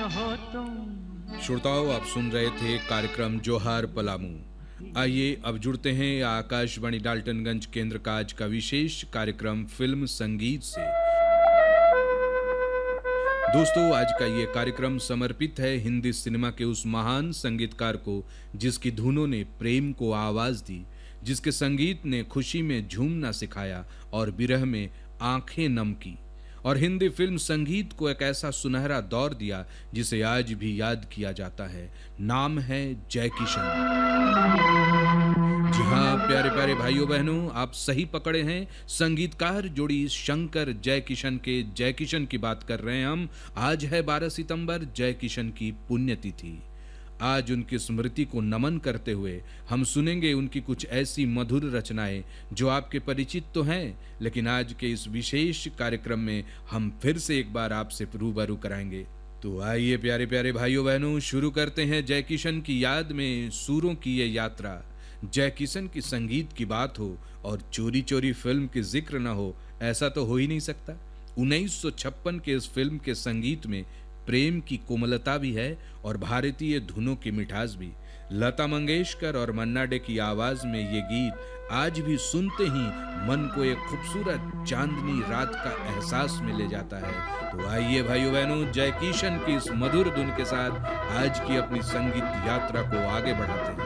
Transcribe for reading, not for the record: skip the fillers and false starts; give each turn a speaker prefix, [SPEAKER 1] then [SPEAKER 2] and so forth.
[SPEAKER 1] हो तुम।
[SPEAKER 2] श्रोताओं, आप सुन रहे थे कार्यक्रम जोहार पलामू। आइए अब जुड़ते हैं आकाशवाणी डाल्टनगंज केंद्र का आज का विशेष कार्यक्रम फिल्म संगीत से। दोस्तों, आज का ये कार्यक्रम समर्पित है हिंदी सिनेमा के उस महान संगीतकार को जिसकी धुनों ने प्रेम को आवाज दी, जिसके संगीत ने खुशी में झूमना सिखाया और विरह में आंखें नम की, और हिंदी फिल्म संगीत को एक ऐसा सुनहरा दौर दिया जिसे आज भी याद किया जाता है। नाम है जय किशन। जी हाँ प्यारे प्यारे भाइयों बहनों, आप सही पकड़े हैं। संगीतकार जोड़ी शंकर जय किशन के जय किशन की बात कर रहे हैं हम। आज है 12 सितंबर, जय किशन की पुण्यतिथि। आज उनकी स्मृति को नमन करते हुए हम सुनेंगे उनकी कुछ ऐसी मधुर रचनाएं जो आपके परिचित तो हैं, लेकिन आज के इस विशेष कार्यक्रम में हम फिर से एक बार आपसे रूबरू कराएंगे। तो आइए प्यारे प्यारे भाइयों बहनों, शुरू करते हैं जय किशन की याद में सूरों की ये यात्रा। जय किशन की संगीत की बात हो और चोरी चोरी फिल्म की जिक्र न हो, ऐसा तो हो ही नहीं सकता। 1956 के इस फिल्म के संगीत में प्रेम की कोमलता भी है और भारतीय धुनों की मिठास भी। लता मंगेशकर और मन्ना डे की आवाज में ये गीत आज भी सुनते ही मन को एक खूबसूरत चांदनी रात का एहसास में ले जाता है। तो आइए भाइयों बहनों, जय किशन की इस मधुर धुन के साथ आज की अपनी संगीत यात्रा को आगे बढ़ाते हैं।